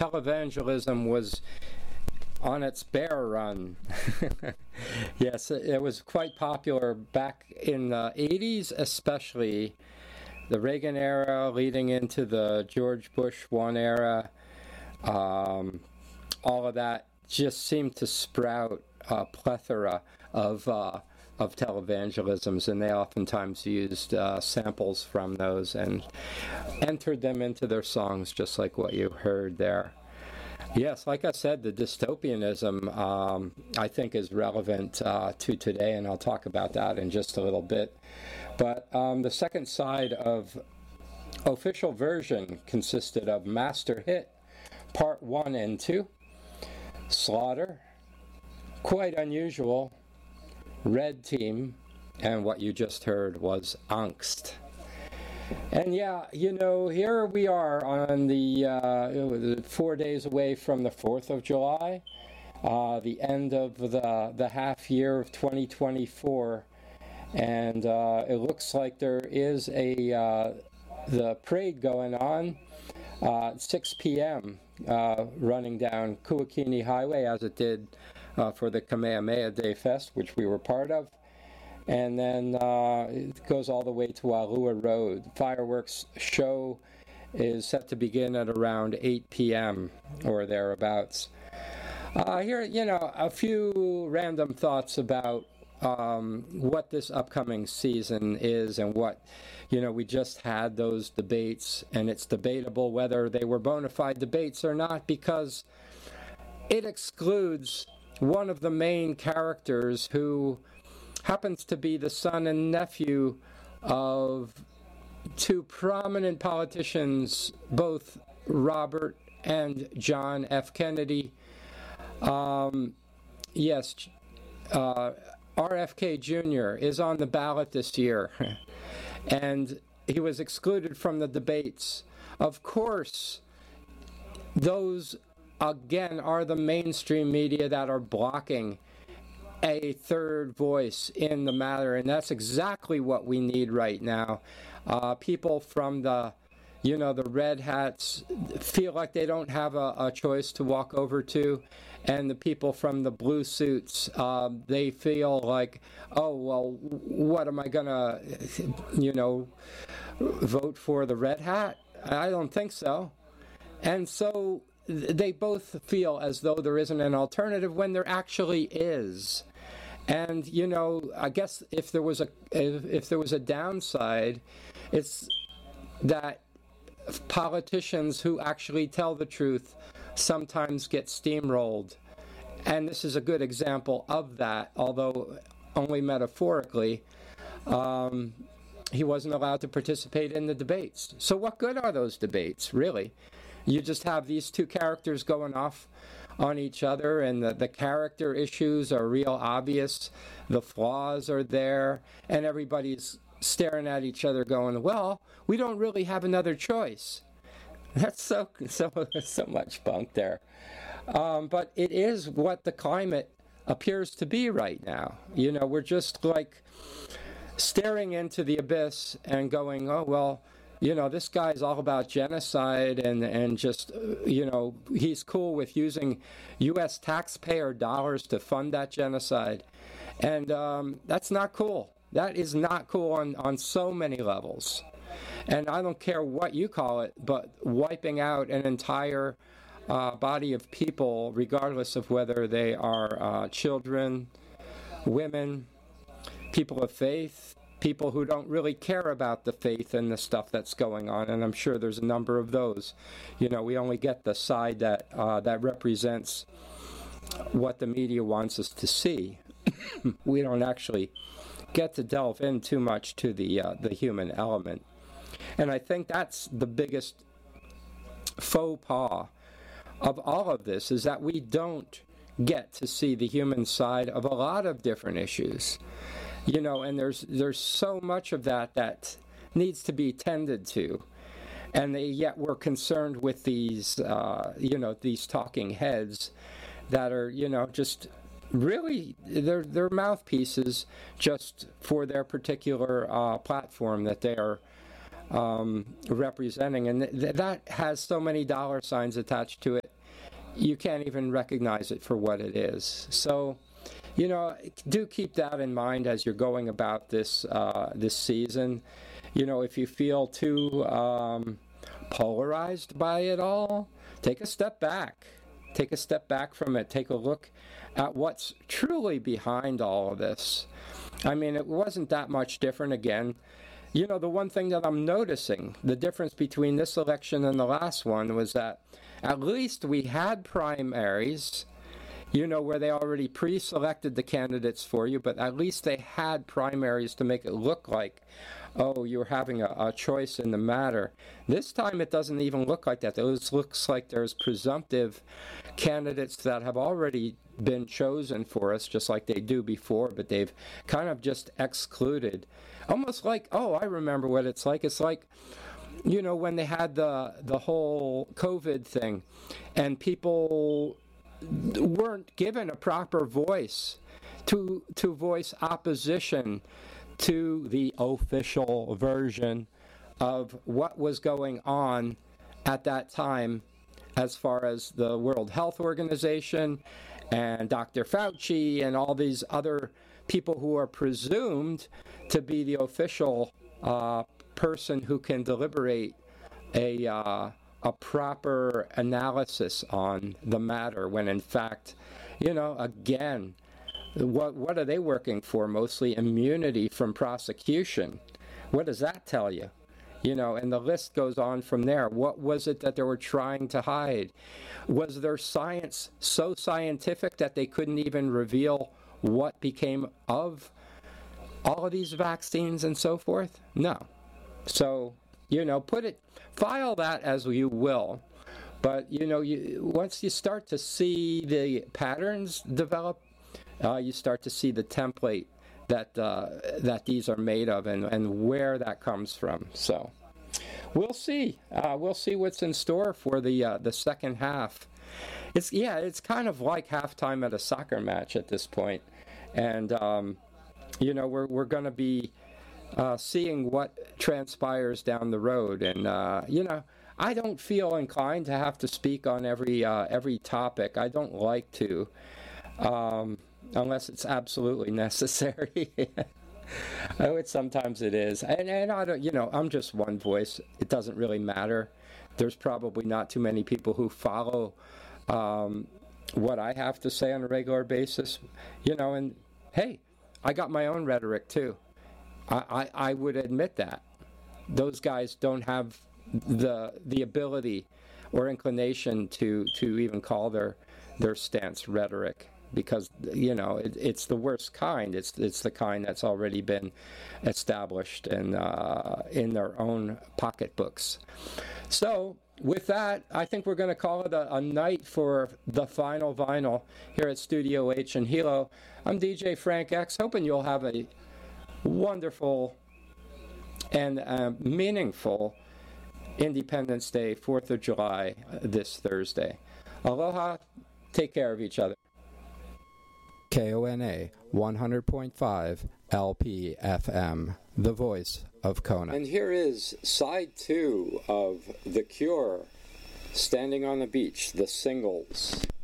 televangelism was on its bear run. Yes, it was quite popular back in the 80s, especially the Reagan era leading into the George Bush 1 era. All of that just seemed to sprout a plethora of televangelisms, and they oftentimes used samples from those and entered them into their songs, just like what you heard there. Yes, like I said, the dystopianism, I think, is relevant to today, and I'll talk about that in just a little bit. But the second side of official version consisted of Master Hit, Part 1 and 2, Slaughter, Quite Unusual, Red Team, and what you just heard was Angst. And yeah, here we are on the 4 days away from the 4th of July, the end of the half year of 2024, and it looks like there is the parade going on at 6 p.m. Running down Kuakini Highway, as it did for the Kamehameha Day Fest, which we were part of. And then it goes all the way to Waialua Road. Fireworks show is set to begin at around 8 p.m. or thereabouts. Here, a few random thoughts about what this upcoming season is and what, we just had those debates, and it's debatable whether they were bona fide debates or not, because it excludes one of the main characters who happens to be the son and nephew of two prominent politicians, both Robert and John F. Kennedy. Yes, RFK Jr. is on the ballot this year, and he was excluded from the debates. Of course, those, again, are the mainstream media that are blocking a third voice in the matter, and that's exactly what we need right now. People from the red hats feel like they don't have a choice to walk over to, and the people from the blue suits, they feel like, oh, well, what am I gonna, vote for the red hat? I don't think so. And so they both feel as though there isn't an alternative when there actually is. And I guess if there was a downside, it's that politicians who actually tell the truth sometimes get steamrolled. And this is a good example of that, although only metaphorically. He wasn't allowed to participate in the debates. So what good are those debates, really? You just have these two characters going off on each other, and the character issues are real obvious. The flaws are there, and everybody's staring at each other going, well, we don't really have another choice. That's so much bunk there. But it is what the climate appears to be right now. We're just like staring into the abyss and going, oh, well, this guy's all about genocide and just, he's cool with using U.S. taxpayer dollars to fund that genocide. And that's not cool. That is not cool on so many levels. And I don't care what you call it, but wiping out an entire body of people, regardless of whether they are children, women, people of faith, people who don't really care about the faith and the stuff that's going on, and I'm sure there's a number of those. We only get the side that represents what the media wants us to see. We don't actually get to delve in too much to the human element. And I think that's the biggest faux pas of all of this, is that we don't get to see the human side of a lot of different issues. And there's so much of that needs to be tended to, and yet we're concerned with these these talking heads that are just really they're mouthpieces just for their particular platform that they are representing, and that has so many dollar signs attached to it, you can't even recognize it for what it is. So, do keep that in mind as you're going about this this season. If you feel too polarized by it all, take a step back. Take a step back from it. Take a look at what's truly behind all of this. I mean, it wasn't that much different again. The one thing that I'm noticing, the difference between this election and the last one, was that at least we had primaries, where they already pre-selected the candidates for you, but at least they had primaries to make it look like, oh, you're having a choice in the matter. This time it doesn't even look like that. It looks like there's presumptive candidates that have already been chosen for us, just like they do before, but they've kind of just excluded. Almost like, oh, I remember what it's like. It's like, when they had the whole COVID thing, and people weren't given a proper voice to voice opposition to the official version of what was going on at that time, as far as the World Health Organization and Dr. Fauci and all these other people who are presumed to be the official person who can deliberate a proper analysis on the matter, when in fact, again, what are they working for? Mostly immunity from prosecution. What does that tell you? And the list goes on from there. What was it that they were trying to hide? Was their science so scientific that they couldn't even reveal what became of all of these vaccines and so forth? No. So, file that as you will. But, once you start to see the patterns develop, you start to see the template that these are made of and where that comes from. So we'll see. We'll see what's in store for the second half. It's kind of like halftime at a soccer match at this point. And, we're going to be seeing what transpires down the road. And, I don't feel inclined to have to speak on every topic. I don't like to. Unless it's absolutely necessary. Sometimes it is. And I don't, I'm just one voice. It doesn't really matter. There's probably not too many people who follow what I have to say on a regular basis. And hey, I got my own rhetoric too. I would admit that. Those guys don't have the ability or inclination to even call their stance rhetoric. Because it's the worst kind. It's the kind that's already been established in their own pocketbooks. So with that, I think we're going to call it a night for the final vinyl here at Studio H in Hilo. I'm DJ Frank X, hoping you'll have a wonderful and meaningful Independence Day, 4th of July, this Thursday. Aloha. Take care of each other. KONA 100.5 LP-FM, the voice of Kona. And here is side 2 of The Cure, Standing on the Beach, the singles.